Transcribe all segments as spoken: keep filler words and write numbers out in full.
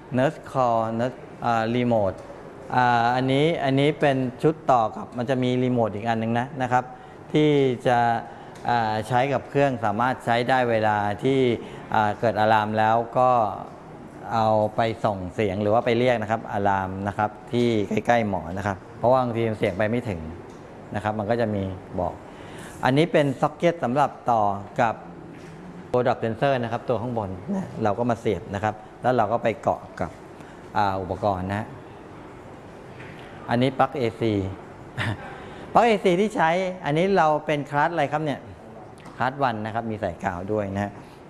Nurse Call Nurse Remote อันนี้อันนี้เป็นชุดต่อกับมันจะมีรีโมทอีกอันหนึ่งนะนะครับที่จะใช้กับเครื่องสามารถใช้ได้เวลาที่เกิดอะลามแล้วก็เอาไปส่งเสียงหรือว่าไปเรียกนะครับอะลามนะครับที่ใกล้ๆหมอนะครับเพราะว่าบางทีเสียงไปไม่ถึงนะครับมันก็จะมีบอกอันนี้เป็นซ็อกเก็ตสำหรับต่อกับ Product Sensor นะครับตัวข้างบนนะเราก็มาเสียบนะครับแล้วเราก็ไปเกาะกับอุปกรณ์นะอันนี้ปลั๊ก เอ ซี ปลั๊ก เอ ซี ที่ใช้อันนี้เราเป็นคลาสอะไรครับเนี่ยคลาสวันนะครับมีใส่กาวด้วยนะ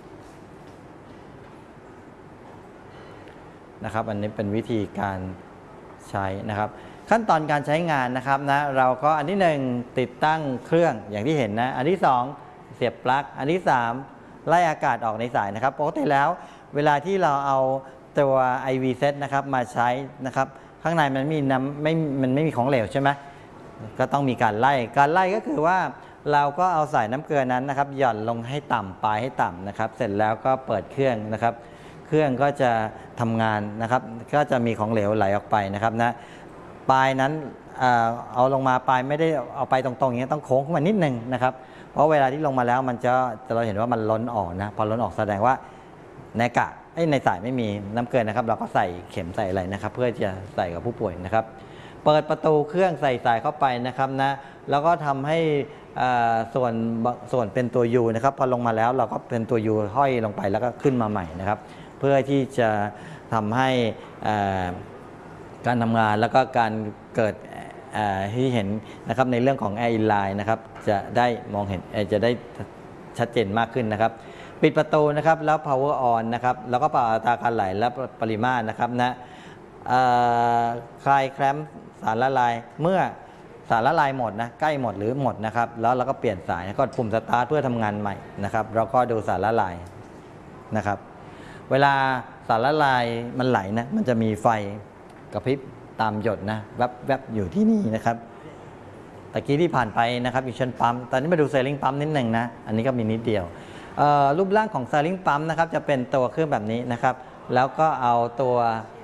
นะครับอันนี้เป็นวิธีการใช้นะครับขั้นตอนการใช้งานนะครับนะเราก็อันที่หนึ่งติดตั้งเครื่องอย่างที่เห็นนะอันที่สองเสียบปลั๊กอันที่สามไล่อากาศออกในสายนะครับปกติแล้วเวลาที่เราเอาตัว ไอ วี Set นะครับมาใช้นะครับข้างในมันมีน้ำไม่มันไม่มีของเหลวใช่ไหมก็ต้องมีการไล่การไล่ก็คือว่าเราก็เอาสายน้ำเกลือนั้นนะครับหย่อนลงให้ต่ำปลายให้ต่ำนะครับเสร็จแล้วก็เปิดเครื่องนะครับเครื่องก็จะทำงานนะครับก็จะมีของเหลวไหลออกไปนะครับนะปลายนั้นเอาลงมาปลายไม่ได้เอาไปตรงๆอย่างนี้ต้องโค้งขึ้นมานิดนึงนะครับเพราะเวลาที่ลงมาแล้วมันจะเราเห็นว่ามันล้นออกนะพอล้นออกแสดงว่าในอากาศในสายไม่มีน้ำเกลือนะครับเราก็ใส่เข็มใส่อะไรนะครับเพื่อจะใส่กับผู้ป่วยนะครับเปิดประตูเครื่องใส่สายเข้าไปนะครับนะแล้วก็ทำให้ส่วนส่วนเป็นตัว U นะครับพอลงมาแล้วเราก็เป็นตัว U ห้อยลงไปแล้วก็ขึ้นมาใหม่นะครับเพื่อที่จะทำให้การทำงานแล้วก็การเกิดที่เห็นนะครับในเรื่องของ Air Inline นะครับจะได้มองเห็นจะได้ชัดเจนมากขึ้นนะครับปิดประตูนะครับแล้ว power on นะครับแล้วก็ปรับอัตราการไหลและปริมาตรนะครับนะคลายแคลมสารละลายเมื่อสารละลายหมดนะใกล้หมดหรือหมดนะครับแล้วเราก็เปลี่ยนสายกดปุ่มสตาร์ทเพื่อทำงานใหม่นะครับเราก็ดูสารละลายนะครับเวลาสารละลายมันไหลนะมันจะมีไฟกระพริบตามหยดนะแวบๆอยู่ที่นี่นะครับตะกี้ที่ผ่านไปนะครับอีชั่นปั๊มตอนนี้มาดูเซลลิงปั๊มนิดหนึ่งนะอันนี้ก็มีนิดเดียวรูปร่างของเซลลิงปั๊มนะครับจะเป็นตัวเครื่องแบบนี้นะครับแล้วก็เอาตัว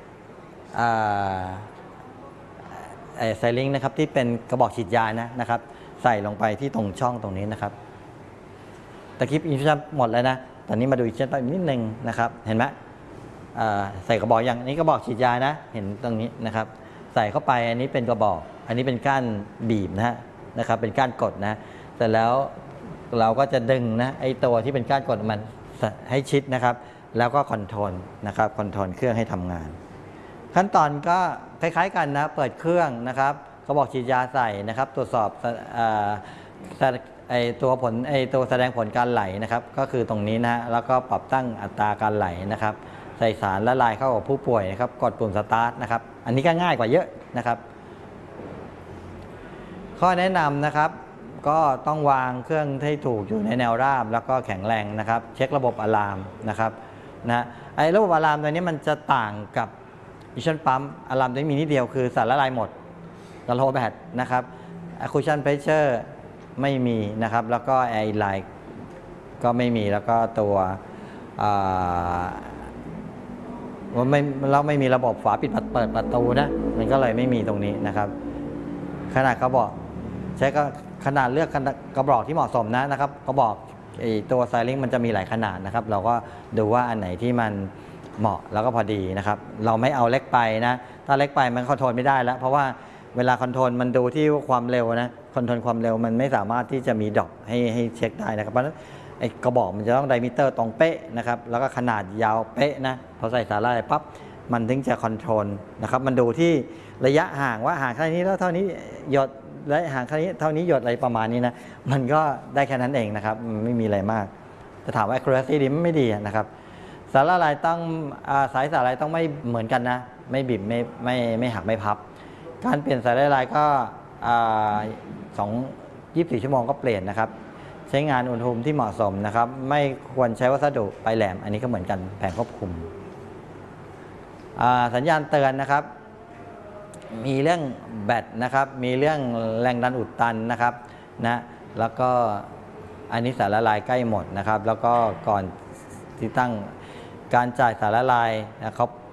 เซลลิงนะครับที่เป็นกระบอกฉีดยานะนะครับใส่ลงไปที่ตรงช่องตรงนี้นะครับตะกี้อีชั่นหมดแล้วนะตอนนี้มาดูอีชั่นปั๊มนิดหนึ่งนะครับเห็นไหมใส่กระบอกอย่างนี้กระบอกฉีดยานะเห็นตรงนี้นะครับใส่เข้าไปอันนี้เป็นกระบอกอันนี้เป็นก้านบีบนะฮะนะครับเป็นก้านกดนะเสร็จแล้วเราก็จะดึงนะไอตัวที่เป็นก้านกดมันให้ชิดนะครับแล้วก็คอนโทรลนะครับคอนโทรลเครื่องให้ทำงานขั้นตอนก็คล้ายๆกันนะเปิดเครื่องนะครับกระบอกฉีดยาใส่นะครับตรวจสอบไอตัวผลไอตัวแสดงผลการไหลนะครับก็คือตรงนี้นะแล้วก็ปรับตั้งอัตราการไหลนะครับใส่สารละลายเข้ากับผู้ป่วยนะครับกดปุ่มสตาร์ทนะครับอันนี้ก็ง่ายกว่าเยอะนะครับข้อแนะนำนะครับก็ต้องวางเครื่องให้ถูกอยู่ในแนวราบแล้วก็แข็งแรงนะครับเช็คระบบอะลามนะครับนะไอ้ระบบอะลามตัวนี้มันจะต่างกับอิชั่นปั๊มอะลามตัวนี้มีนิดเดียวคือสารละลายหมดกับโลแบตนะครับอะคูชั่นเพรสเชอร์ไม่มีนะครับแล้วก็แอร์อินไลน์ก็ไม่มีแล้วก็ตัวมันไม่เราไม่มีระบบฝาปิดเปิดประตูนะมันก็เลยไม่มีตรงนี้นะครับขนาดกระบอกใช้ก็ขนาดเลือกกระบอกที่เหมาะสมนะนะครับกระบอกไอตัวไซลิงมันจะมีหลายขนาดนะครับเราก็ดูว่าอันไหนที่มันเหมาะแล้วก็พอดีนะครับเราไม่เอาเล็กไปนะถ้าเล็กไปมันคอนโทรลไม่ได้แล้วเพราะว่าเวลาคอนโทรลมันดูที่ความเร็วนะคอนโทรลความเร็วมันไม่สามารถที่จะมีดรอปให้ให้เช็คได้นะครับเพราะฉะนั้นไอ้กระบอกมันจะต้องไดมิเตอร์ตรงเป๊ะนะครับแล้วก็ขนาดยาวเป๊ะนะพอใส่สารอะไรปั๊บมันถึงจะคอนโทรลนะครับมันดูที่ระยะห่างว่าห่างเท่านี้แล้วเท่านี้หยดและห่างเท่านี้เท่านี้หยดอะไรประมาณนี้นะมันก็ได้แค่นั้นเองนะครับไม่มีอะไรมากจะถามว่า accuracy ดีไม่ดีนะครับสารละลายต้องสายสารละลายต้องไม่เหมือนกันนะไม่บีบไม่ไม่ไม่หักไม่พับการเปลี่ยนสายละลายก็สองยี่สิบสี่ชั่วโมงก็เปลี่ยนนะครับใช้งานอุณหภูมิที่เหมาะสมนะครับไม่ควรใช้วัสดุปลายแหลมอันนี้ก็เหมือนกันแผงควบคุมสัญญาณเตือนนะครับมีเรื่องแบตนะครับมีเรื่องแรงดันอุดตันนะครับนะแล้วก็อันนี้สารละลายใกล้หมดนะครับแล้วก็ก่อนที่ตั้งการจ่ายสารละลายนะครับ